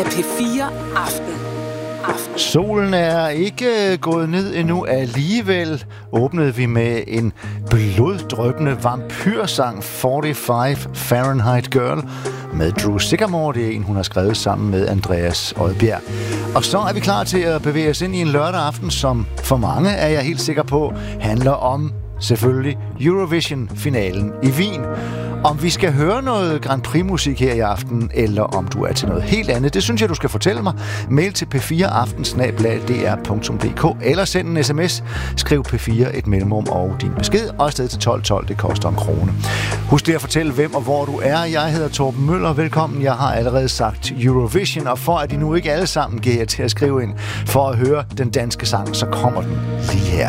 af P4 Aften. Solen er ikke gået ned endnu. Alligevel åbnede vi med en bloddryppende vampyrsang, 45 Fahrenheit Girl, med Drew Sycamore. Det er en, hun har skrevet sammen med Andreas Odbjerg. Og så er vi klar til at bevæge os ind i en lørdag aften, som for mange, er jeg helt sikker på, handler om selvfølgelig Eurovision-finalen i Wien. Om vi skal høre noget Grand Prix-musik her i aften, eller om du er til noget helt andet, det synes jeg, du skal fortælle mig. Mail til p4aften@dr.dk eller send en sms. Skriv P4 et mellemrum og din besked, og afsted til 1212. Det koster 1 krone. Husk lige at fortælle, hvem og hvor du er. Jeg hedder Torben Møller. Velkommen. Jeg har allerede sagt Eurovision, og for at de nu ikke alle sammen giver jer til at skrive ind for at høre den danske sang, så kommer den lige her.